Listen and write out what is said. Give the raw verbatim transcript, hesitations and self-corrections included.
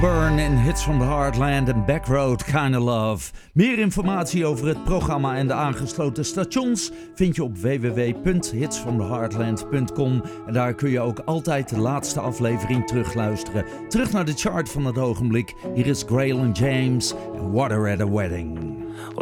Burn in Hits from the Heartland en Backroad Kinda Love. Meer informatie over het programma en de aangesloten stations vind je op w w w punt hits from the heartland punt com. En daar kun je ook altijd de laatste aflevering terugluisteren. Terug naar de chart van het ogenblik. Hier is Graylin James en Water at a Wedding.